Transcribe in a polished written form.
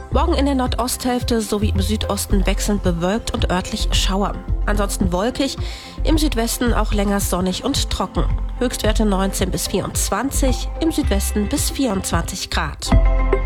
Morgen in der Nordosthälfte sowie im Südosten wechselnd bewölkt und örtlich Schauer. Ansonsten wolkig, im Südwesten auch länger sonnig und trocken. Höchstwerte 19 bis 24, im Südwesten bis 24 Grad.